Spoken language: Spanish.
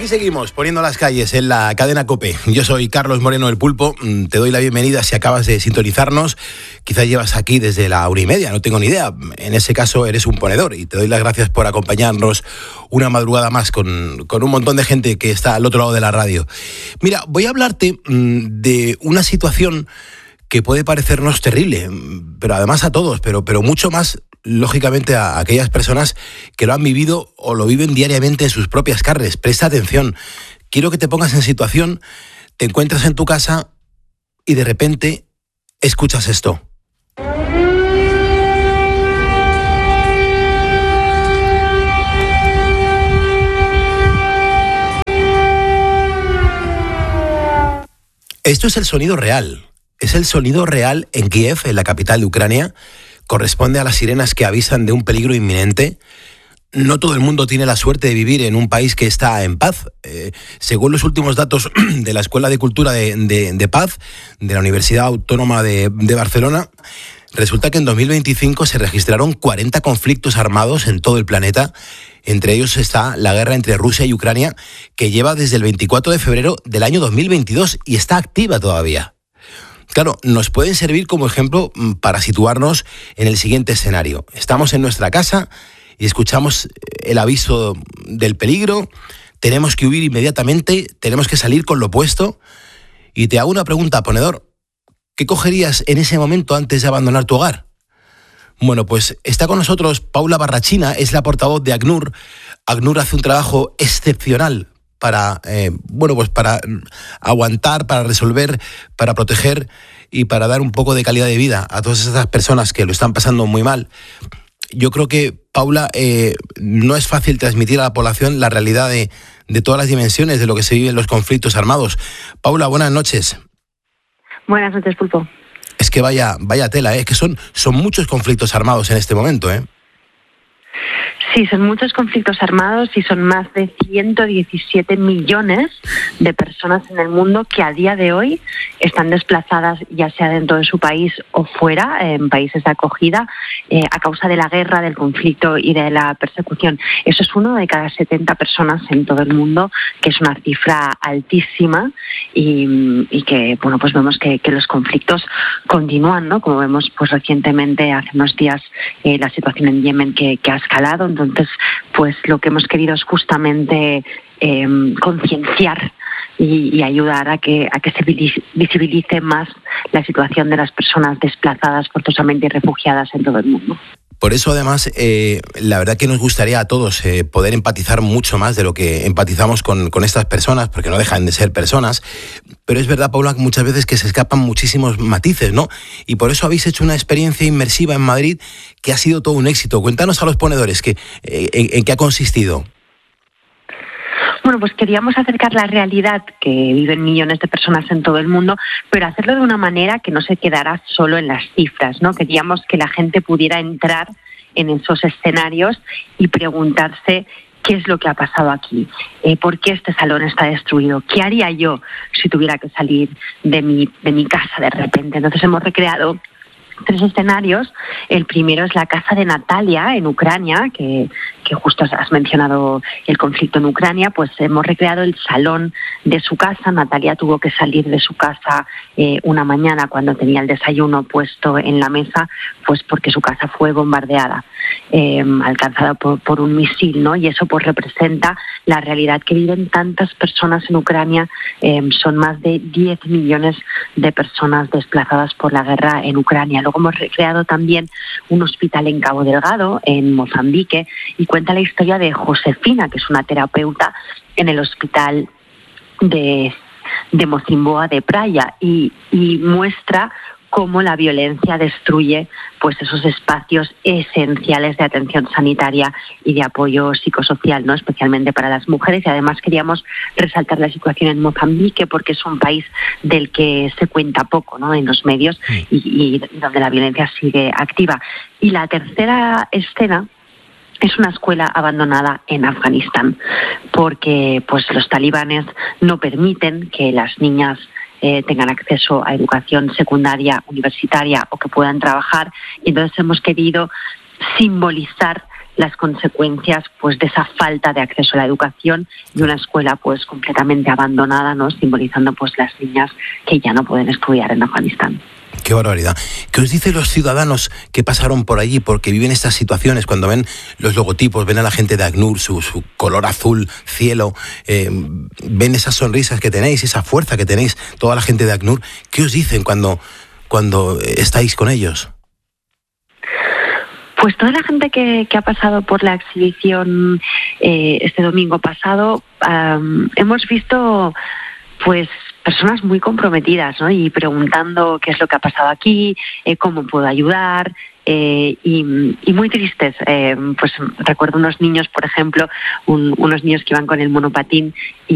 Aquí seguimos poniendo las calles en la cadena COPE. Yo soy Carlos Moreno, el Pulpo. Te doy la bienvenida si acabas de sintonizarnos. Quizás llevas aquí desde la 1:30, no tengo ni idea. En ese caso eres un ponedor y te doy las gracias por acompañarnos una madrugada más con un montón de gente que está al otro lado de la radio. Mira, voy a hablarte de una situación que puede parecernos terrible, pero además a todos, pero mucho más, lógicamente, a aquellas personas que lo han vivido o lo viven diariamente en sus propias carnes. Presta atención. Quiero que te pongas en situación, te encuentras en tu casa y de repente escuchas esto. Esto es el sonido real. Es el sonido real en Kiev, en la capital de Ucrania. Corresponde a las sirenas que avisan de un peligro inminente. No todo el mundo tiene la suerte de vivir en un país que está en paz. Según los últimos datos de la Escuela de Cultura de Paz, de la Universidad Autónoma de Barcelona, resulta que en 2025 se registraron 40 conflictos armados en todo el planeta. Entre ellos está la guerra entre Rusia y Ucrania, que lleva desde el 24 de febrero del año 2022 y está activa todavía. Claro, nos pueden servir como ejemplo para situarnos en el siguiente escenario. Estamos en nuestra casa y escuchamos el aviso del peligro, tenemos que huir inmediatamente, tenemos que salir con lo puesto. Y te hago una pregunta, ponedor. ¿Qué cogerías en ese momento antes de abandonar tu hogar? Bueno, pues está con nosotros Paula Barrachina, es la portavoz de ACNUR. ACNUR hace un trabajo excepcional para aguantar, para resolver, para proteger y para dar un poco de calidad de vida a todas esas personas que lo están pasando muy mal. Yo creo que, Paula, no es fácil transmitir a la población la realidad de todas las dimensiones de lo que se vive en los conflictos armados. Paula, buenas noches. Buenas noches, Pulpo. Es que vaya tela, es que son muchos conflictos armados en este momento, ¿eh? Sí, son muchos conflictos armados y son más de 117 millones de personas en el mundo que a día de hoy están desplazadas, ya sea dentro de su país o fuera, en países de acogida, a causa de la guerra, del conflicto y de la persecución. Eso es 1 de cada 70 personas en todo el mundo, que es una cifra altísima y que, bueno, pues vemos que los conflictos continúan, ¿no? Como vemos pues recientemente, hace unos días, la situación en Yemen que ha escalado. Entonces, pues lo que hemos querido es justamente concienciar y ayudar a que se visibilice más la situación de las personas desplazadas forzosamente y refugiadas en todo el mundo. Por eso, además, la verdad que nos gustaría a todos poder empatizar mucho más de lo que empatizamos con estas personas, porque no dejan de ser personas. Pero es verdad, Paula, que muchas veces que se escapan muchísimos matices, ¿no? Y por eso habéis hecho una experiencia inmersiva en Madrid que ha sido todo un éxito. Cuéntanos a los ponedores en qué ha consistido. Bueno, pues queríamos acercar la realidad que viven millones de personas en todo el mundo, pero hacerlo de una manera que no se quedara solo en las cifras, ¿no? Queríamos que la gente pudiera entrar en esos escenarios y preguntarse qué es lo que ha pasado aquí, por qué este salón está destruido, qué haría yo si tuviera que salir de mi casa de repente. Entonces hemos recreado 3 escenarios. El primero es la casa de Natalia en Ucrania, que justo has mencionado el conflicto en Ucrania. Pues hemos recreado el salón de su casa. Natalia tuvo que salir de su casa una mañana cuando tenía el desayuno puesto en la mesa, pues porque su casa fue bombardeada, alcanzada por un misil, ¿no? Y eso pues representa la realidad que viven tantas personas en Ucrania. Son más de 10 millones de personas desplazadas por la guerra en Ucrania. Luego hemos recreado también un hospital en Cabo Delgado, en Mozambique, y cuenta la historia de Josefina, que es una terapeuta en el hospital de Mocimboa de Praia, y muestra cómo la violencia destruye pues esos espacios esenciales de atención sanitaria y de apoyo psicosocial, ¿no? Especialmente para las mujeres. Y además queríamos resaltar la situación en Mozambique porque es un país del que se cuenta poco, ¿no? En los medios y donde la violencia sigue activa. Y la tercera escena es una escuela abandonada en Afganistán, porque pues los talibanes no permiten que las niñas tengan acceso a educación secundaria, universitaria o que puedan trabajar, y entonces hemos querido simbolizar las consecuencias pues de esa falta de acceso a la educación y una escuela pues completamente abandonada, ¿no? Simbolizando pues las niñas que ya no pueden estudiar en Afganistán. Qué barbaridad. ¿Qué os dicen los ciudadanos que pasaron por allí porque viven estas situaciones, cuando ven los logotipos, ven a la gente de ACNUR, su color azul, cielo, ven esas sonrisas que tenéis, esa fuerza que tenéis, toda la gente de ACNUR? ¿Qué os dicen cuando estáis con ellos? Pues toda la gente que ha pasado por la exhibición este domingo pasado, hemos visto pues personas muy comprometidas, ¿no? Y preguntando qué es lo que ha pasado aquí, cómo puedo ayudar, y muy tristes. Pues recuerdo unos niños, por ejemplo, unos niños que iban con el monopatín y